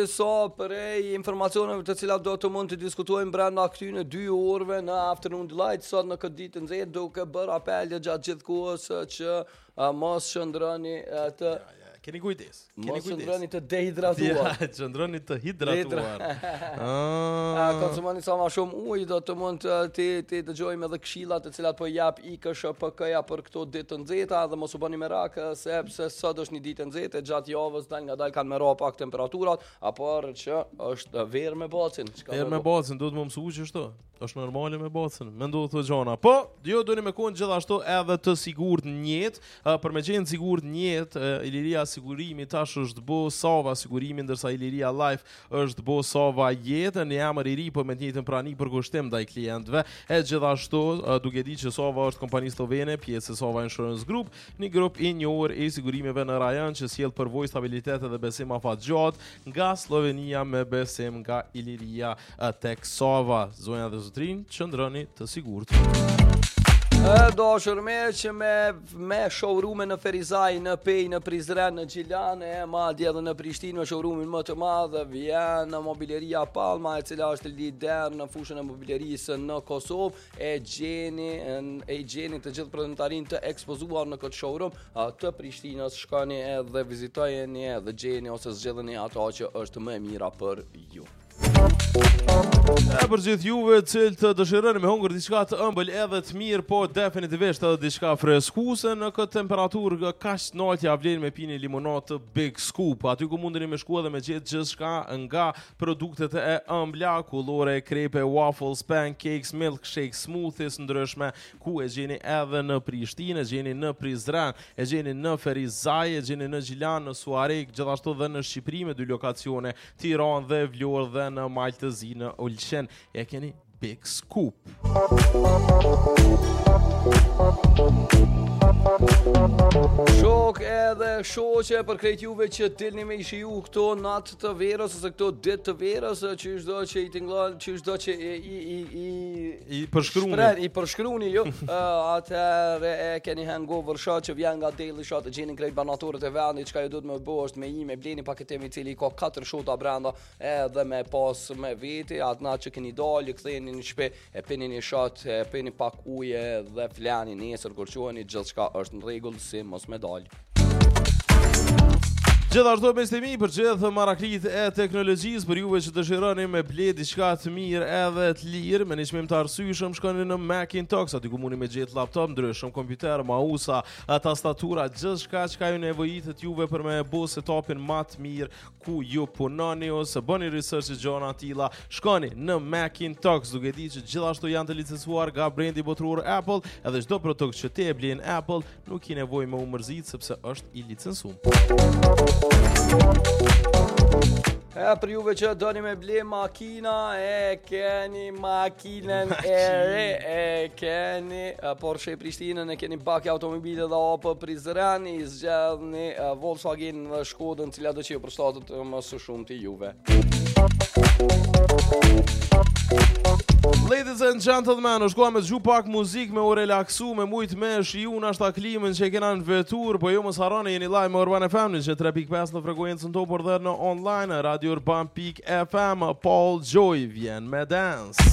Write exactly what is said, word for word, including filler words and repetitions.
Sa për e informacioneve të cilat do të mund të diskutojmë brenda këtyre dy orëve në Afternoon Delight sot në këtë ditë nxehtë, duke bërë apel gjatë gjithë kohës që uh, mos shndroni uh, të ja, ja. Keni kujdes. Keni mos kujdes. shndroni të dehidratuar. Ja, qëndroni të hidratuar. Ah, konsumoni sa më shumë ujë, do të mund të të, të dëgjojmë edhe këshillat të cilat po jap I K S H P K-ja për këto ditë të nxehta, dhe mos u bëni merak sepse sot është një ditë e nxehtë, gjatë javës dal ngadal kanë më pak temperaturat, apo që është verë me bacin. Verë me bacin, duhet më mësu që shto. Është normale me bacin. Mendoj të gjona. Po, jo doni me qenë gjithashtu edhe të sigurt në jetë, uh, për me qenë sigurt në jetë, uh, Iliria sigurimi tash është bë Sava sigurimi, ndërsa Iliria Life është bë Sava jetë, në emër I ri po me të njëjtën prani për kushtim ndaj klientëve. E gjithashtu, uh, duke ditë që Sava është kompani slovene, pjesë e Sava Insurance Group, një grup I njohur I sigurimeve në rajon që sjell përvojë stabilitet dhe besim afatgjatë nga Slovenia me besim nga Iliria uh, tek Sava. Zonja dhe zotrin, qëndroni të sigurt. E dashur me që me, me showroom në Ferizaj, në Pej, në Prizren, në Gjilan, e madje edhe në Prishtinë, në showroomin më të madh vjen mobileria Palma, e cila është lider në fushën e mobilerisë në Kosovë, e gjeni e gjeni të gjithë prodhentarin të ekspozuar në këtë showroom të Prishtinës. Shkoni edhe vizitojeni edhe gjeni ose zgjedheni ato që është më e mira për ju. E për gjithë juve cilë të dëshironi me hongër diçka të ëmbël edhe të mirë, po definitivisht edhe diçka freskuse në këtë temperaturë kaq të lartë, ja vlen me pini limonat të Big Scoop. Aty ku mundeni me shku edhe me gjetë gjithçka nga produktet e ëmbla, kullore, krepe, waffles, pancakes, milkshakes, smoothies ndryshme, ku e gjeni edhe në Prishtinë, e gjeni në Prizren, e gjeni në Ferizaj, e gjeni në Gjilan, në Suarek, gjithashtu dhe në Shqipëri me dy lokacione, Tiranë dhe Vlorë, dhe në Maltëzi në Ulqen. E keni Big Scoop. Shok edhe shoqe për krejt juve që dilni me ishi ju këto natë të verës ose këto ditë të verës, që çdo që I tingëllon, që çdo që I i i i, I përshkruani, shprer, I përshkruani ju, uh, atëherë e keni hangover shot që vjen nga Daily Shot, e gjeni krejt banatorët e vendit, çka ju duhet më bëj është me I me bleni paketim I cili ka katër shota brenda, edhe me pas me veti, atë natë që keni dalë, ktheni në shtëpi, e pini një shot, e pini pak ujë dhe flani nesër kur quheni, gjithçka është në rregull, si mos me dalë. Gjithashtu me stemi për gjithë maraklit e teknologjisë, për juve që dëshironi me ble diçka të mirë edhe të lirë, me një çmim të arsyeshëm, shkoni në Macintosh, aty ku mundi me gjetë laptop ndryshëm, kompjuter, mausa, tastatura, gjithçka që ju nevojitet juve për me bo setupin më të mirë ku ju punoni ose bëni research gjona të tilla. Shkoni në Macintosh, duke ditë që gjithashtu janë të licencuar nga brendi botror Apple, edhe çdo produkt që ti e blen Apple nuk I nevojë me u mërzit sepse është I licencuar. E për juve që doni me ble makina, e keni makinën e re, e keni Porsche Prishtinën, e keni Baki automobile dhe Opel Prizren, I zgjedhni Volkswagen dhe Shkodën, cila do që ju përshtatet më së shumë të juve. Ladies and gentlemen, është koha me të gju pak muzik, me u relaksu, me mujt me shiu në ashta klimën që e kena në vetur, po jo mos harroni jeni live me Urban F M që tre pikë pesë në frekuencën to, por dhe në online Radio Urban Peak F M. Paul Joy vjen me Dance.